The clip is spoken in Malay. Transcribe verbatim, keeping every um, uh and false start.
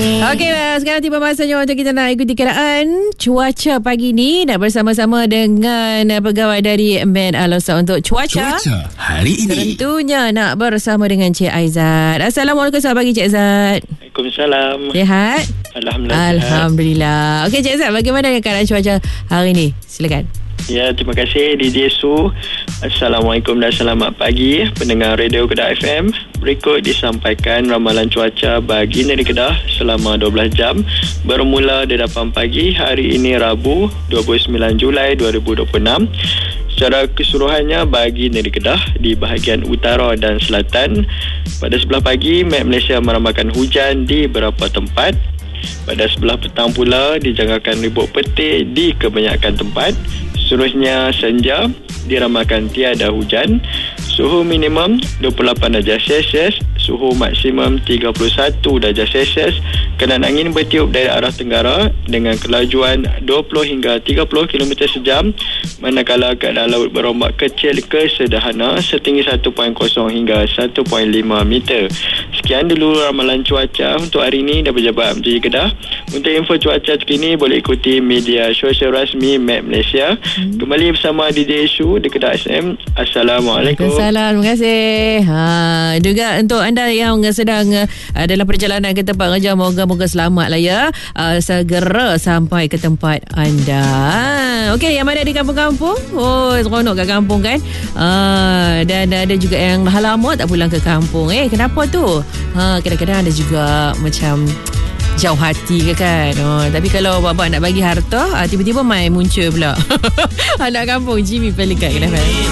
Okey, sekarang tiba masanya untuk kita nak ikuti keadaan cuaca pagi ni. Nak bersama-sama dengan pegawai dari Met Alosa untuk cuaca, cuaca hari ini. Tentunya nak bersama dengan Cik Aizat. Assalamualaikum, selamat pagi Cik Aizat. Waalaikumsalam. Sihat? Alhamdulillah. Alhamdulillah. Okey Cik Aizat, bagaimana keadaan cuaca hari ni? Silakan. Ya, terima kasih D J Su. Assalamualaikum dan selamat pagi pendengar Radio Kedah F M. Berikut disampaikan ramalan cuaca bagi negeri Kedah selama dua belas jam bermula dari lapan pagi hari ini Rabu dua puluh sembilan Julai dua ribu dua puluh enam. Secara keseluruhannya bagi negeri Kedah di bahagian utara dan selatan, pada sebelah pagi Met Malaysia meramalkan hujan di beberapa tempat. Pada sebelah petang pula dijangkakan ribut petir di kebanyakan tempat. Seterusnya senja diramalkan tiada hujan. Suhu minimum dua puluh lapan darjah Celsius, suhu maksimum tiga puluh satu darjah Celsius. Keadaan angin bertiup dari arah tenggara dengan kelajuan dua puluh hingga tiga puluh kilometer sejam, manakala keadaan laut berombak kecil ke sederhana setinggi satu perpuluhan kosong hingga satu perpuluhan lima meter. Sekian dulu ramalan cuaca untuk hari ini dari Pejabat M T Kedah. Untuk info cuaca terkini boleh ikuti media sosial rasmi Met Malaysia. Hmm. Kembali bersama D J Su di Kedah S M. Assalamualaikum. Assalamualaikum. Terima kasih. Ha, juga untuk anda yang sedang uh, dalam perjalanan ke tempat kerja, moga-moga selamat lah ya. Uh, segera sampai ke tempat anda. Okey, yang mana di kampung-kampung? Oh, seronok kat kampung kan? Uh, dan ada juga yang dah lama tak pulang ke kampung. Eh, kenapa tu? Ha, kadang-kadang ada juga macam jauh hati ke kan. Oh, tapi kalau bapak nak bagi harta, tiba-tiba mai muncul pula anak kampung Jimmy Pelikat. Kenapa?